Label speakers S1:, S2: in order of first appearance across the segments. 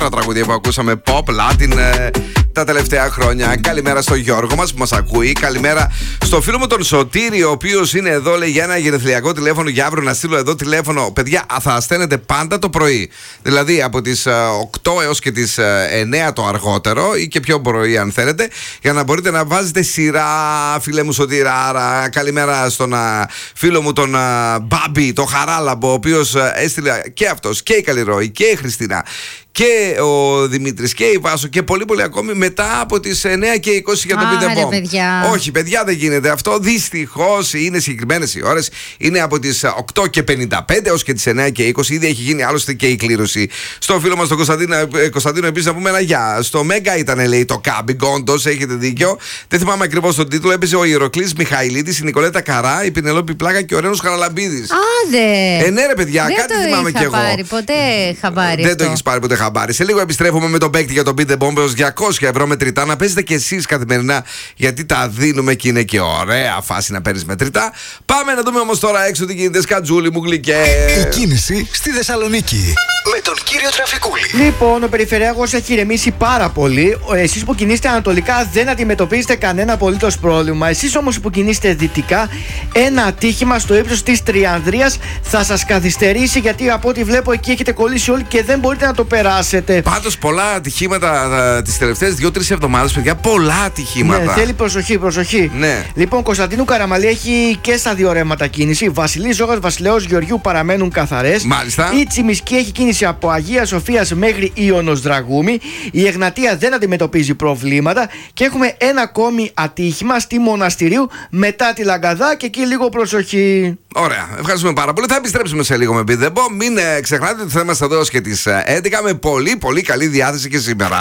S1: περισσότερα τραγούδια που ακούσαμε pop, Latin τα τελευταία χρόνια. Καλημέρα στο Γιώργο μας που μας ακούει. Καλημέρα στο φίλο μου τον Σωτήρη, ο οποίος είναι εδώ, λέει, για ένα γενεθλιακό τηλέφωνο για αύριο. Να στείλω εδώ τηλέφωνο. Παιδιά, θα στέλνετε πάντα το πρωί. Δηλαδή από τις 8 έως και τις 9 το αργότερο, ή και πιο πρωί αν θέλετε, για να μπορείτε να βάζετε σειρά, φίλε μου Σωτήρα. Καλημέρα στον φίλο μου τον Μπάμπη, το Χαράλαμπο, ο οποίος έστειλε και αυτός και η Καλλιρόη και η Χριστίνα και ο Δημήτρης και η Βάσο και πολύ ακόμη μετά από τις 9 και 20 για το Beat the Bomb. Όχι, παιδιά, δεν γίνεται αυτό. Δυστυχώς είναι συγκεκριμένες οι ώρες. Είναι από τις 8 και 55 έως και τις 9 και 20. Ήδη έχει γίνει άλλωστε και η κλήρωση. Στο φίλο μας τον Κωνσταντίνο επίσης να πούμε ένα γεια. Στο Μέγκα ήταν, λέει, το κάμπινγκ. Όντως, έχετε δίκιο. Δεν θυμάμαι ακριβώς τον τίτλο. Έπαιζε ο Ηρωκλής Μιχαηλίδης, η Νικολέτα Καρά, η Πινελόπη Πλάκα και ο Ρένος Χαραλαμπίδης.
S2: Άντε!
S1: Ναι, ρε παιδιά,
S2: δεν
S1: κάτι θυμάμαι κι εγώ.
S2: Ποτέ χαμπάρι.
S1: Δεν το έχεις πάρει ποτέ χαμπάρι. Σε λίγο επιστρέφουμε με τον παίκτη για τον Beat the Bomb έως 200 ευρώ μετρητά. Να παίζετε κι εσείς καθημερινά, γιατί τα δίνουμε και είναι και ωραία φάση να παίρνεις μετρητά. Πάμε να δούμε όμως τώρα έξω τι γίνεται. Σκατζούλη μου γλυκέ.
S3: Η κίνηση στη Θεσσαλονίκη με τον κύριο Τραφικούλη.
S4: Λοιπόν, ο περιφερειακός έχει ηρεμήσει πάρα πολύ. Εσείς που κινείστε ανατολικά δεν αντιμετωπίζετε κανένα απολύτως πρόβλημα. Εσείς όμως που κινείστε δυτικά, ένα ατύχημα στο ύψος της Τριανδρίας θα σας καθυστερήσει, γιατί από ό,τι βλέπω εκεί έχετε κολλήσει όλοι και δεν μπορείτε να το περάσετε.
S1: Πάντως πολλά ατυχήματα τις τελευταίες 2-3 εβδομάδες, παιδιά. Πολλά ατυχήματα.
S4: Ναι, θέλει προσοχή.
S1: Ναι.
S4: Λοιπόν, Κωνσταντίνου Καραμαλή έχει και στα δύο ρεύματα κίνηση. Βασιλής Ζώγας, Βασιλέως Γεωργιού παραμένουν καθαρές.
S1: Μάλιστα.
S4: Η Τσιμισκή έχει κίνηση από Αγία Σοφίας μέχρι Ιωνος Δραγούμη. Η Εγνατία δεν αντιμετωπίζει προβλήματα. Και έχουμε ένα ακόμη ατύχημα στη Μοναστηρίου μετά τη Λαγκαδά, και εκεί λίγο προσοχή.
S1: Ωραία, ευχαριστούμε πάρα πολύ. Θα επιστρέψουμε σε λίγο με Beat the Bomb. Μην ξεχνάτε ότι θα είμαστε εδώ και τις 11 με πολύ καλή διάθεση και σήμερα.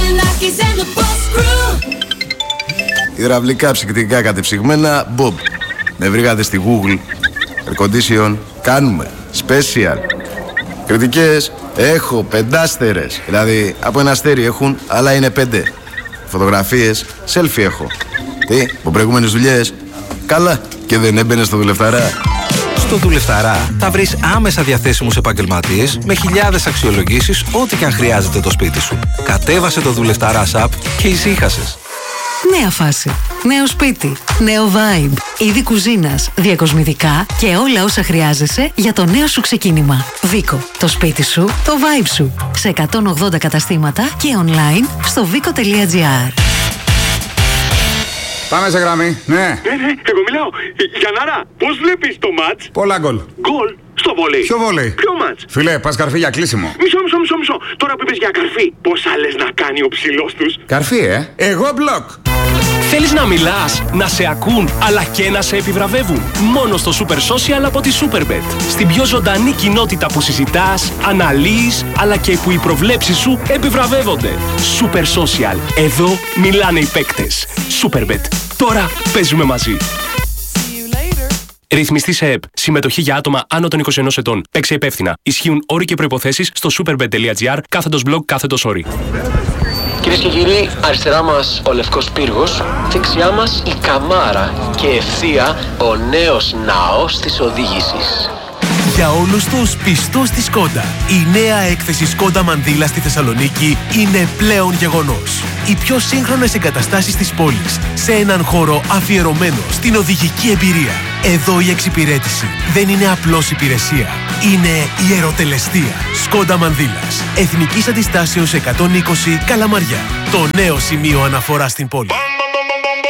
S5: Υδραυλικά ψυκτικά κατεψυγμένα Bob. Με βρήκατε στη Google. Air condition κάνουμε. Special. Κριτικές έχω 5 Δηλαδή από ένα αστέρι έχουν, αλλά είναι 5. Φωτογραφίες selfie έχω. Τι, από προηγούμενες δουλειές. Καλά, και δεν έμπαινε στο δουλευταρά.
S6: Στο Δουλευταρά θα βρεις άμεσα διαθέσιμους επαγγελματίες με χιλιάδες αξιολογήσεις, ό,τι και αν χρειάζεται το σπίτι σου. Κατέβασε το Δουλευταρά app και ησύχασες.
S7: Νέα φάση, νέο σπίτι, νέο vibe, είδη κουζίνας, διακοσμητικά και όλα όσα χρειάζεσαι για το νέο σου ξεκίνημα. Βίκο, το σπίτι σου, το vibe σου. Σε 180 καταστήματα και online στο vico.gr.
S8: Πάμε σε γραμμή, ναι.
S9: Εγώ μιλάω. Γιαννάρα, πώς βλέπεις το μάτς?
S8: Πολλά γκολ.
S9: Γκολ στο βόλεϊ.
S8: Ποιο βόλεϊ?
S9: Ποιο μάτς?
S8: Φίλε, πας καρφί για κλείσιμο.
S9: Μισό. Τώρα που είπες για καρφί, πόσα λες να κάνει ο ψηλός τους?
S8: Καρφί, Εγώ μπλοκ.
S10: Θέλεις να μιλάς, να σε ακούν, αλλά και να σε επιβραβεύουν? Μόνο στο Super Social από τη Superbet. Στην πιο ζωντανή κοινότητα που συζητάς, αναλύεις, αλλά και που οι προβλέψεις σου επιβραβεύονται. Super Social. Εδώ μιλάνε οι παίκτες. Superbet. Τώρα παίζουμε μαζί. Ρυθμιστή σε ΕΠ. Συμμετοχή για άτομα άνω των 21 ετών. Παίξε υπεύθυνα. Ισχύουν όροι και προϋποθέσεις στο superbet.gr/blog/όροι.
S11: Κυρίες και κύριοι, αριστερά μας ο Λευκός Πύργος, δεξιά μας η Καμάρα και ευθεία ο νέος ναός της οδήγησης.
S12: Για όλους τους πιστούς στη Σκόντα, η νέα έκθεση Σκόντα Μανδύλα στη Θεσσαλονίκη είναι πλέον γεγονός. Οι πιο σύγχρονες εγκαταστάσεις της πόλης, σε έναν χώρο αφιερωμένο στην οδηγική εμπειρία. Εδώ η εξυπηρέτηση δεν είναι απλώς υπηρεσία, είναι ιεροτελεστία. Σκόντα Μανδύλας, Εθνικής Αντιστάσεως 120 Καλαμαριά. Το νέο σημείο αναφορά στην πόλη.